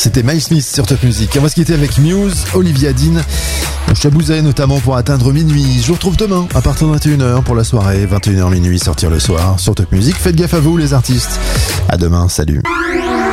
C'était Miles Smith sur Top Music. On va se quitter avec Muse, Olivia Dean. On chabouzait notamment pour atteindre minuit. Je vous retrouve demain à partir de 21h pour la soirée. 21h minuit, sortir le soir sur Top Music. Faites gaffe à vous les artistes. À demain, salut.